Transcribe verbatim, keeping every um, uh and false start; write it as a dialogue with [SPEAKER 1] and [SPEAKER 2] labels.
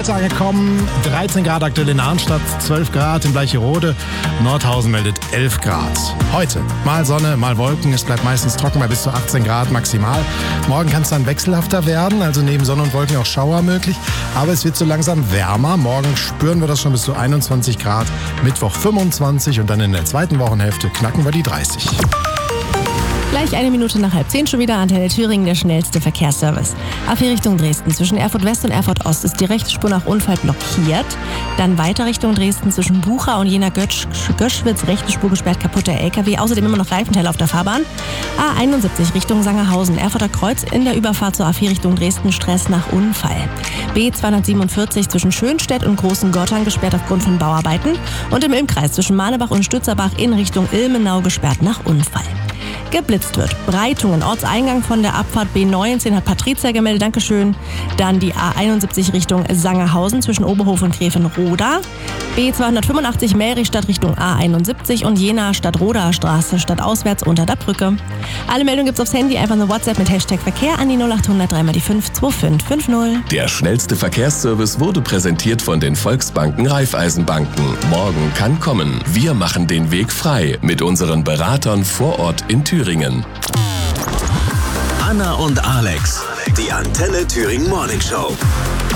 [SPEAKER 1] heute angekommen. dreizehn Grad aktuell in Arnstadt, zwölf Grad in Bleicherode. Nordhausen meldet elf Grad. Heute mal Sonne, mal Wolken. Es bleibt meistens trocken bei bis zu achtzehn Grad maximal. Morgen kann es dann wechselhafter werden, also neben Sonne und Wolken auch Schauer möglich. Aber es wird so langsam wärmer. Morgen spüren wir das schon bis zu einundzwanzig Grad. Mittwoch fünfundzwanzig und dann in der zweiten Wochenhälfte knacken wir die dreißig.
[SPEAKER 2] Gleich eine Minute nach halb zehn schon wieder Antenne Thüringen, der schnellste Verkehrsservice. A vier Richtung Dresden. Zwischen Erfurt West und Erfurt Ost ist die rechte Spur nach Unfall blockiert. Dann weiter Richtung Dresden zwischen Bucha und Jena Götsch, Göschwitz. Rechte Spur gesperrt, kaputter L K W. Außerdem immer noch Reifenteile auf der Fahrbahn. A einundsiebzig Richtung Sangerhausen. Erfurter Kreuz in der Überfahrt zur A vier Richtung Dresden. Stress nach Unfall. B zweihundertsiebenundvierzig zwischen Schönstedt und Großen Gotthard gesperrt aufgrund von Bauarbeiten. Und im Ilmkreis zwischen Mahnebach und Stützerbach in Richtung Ilmenau gesperrt nach Unfall. Geblitzt wird. Breitungen, Ortseingang von der Abfahrt B neunzehn hat Patricia gemeldet, Dankeschön. Dann die A einundsiebzig Richtung Sangerhausen zwischen Oberhof und Gräfenroda. B zweihundertfünfundachtzig Melrichstadt Richtung A einundsiebzig und Jena Stadtroder Straße stadtauswärts unter der Brücke. Alle Meldungen gibt's aufs Handy, einfach eine WhatsApp mit Hashtag Verkehr an die null achthundert drei mal die fünf zwei fünf fünf null.
[SPEAKER 3] Der schnellste Verkehrsservice wurde präsentiert von den Volksbanken Raiffeisenbanken. Morgen kann kommen. Wir machen den Weg frei mit unseren Beratern vor Ort in Thüringen.
[SPEAKER 4] Anna und Alex, die Antenne Thüringen Morning Show.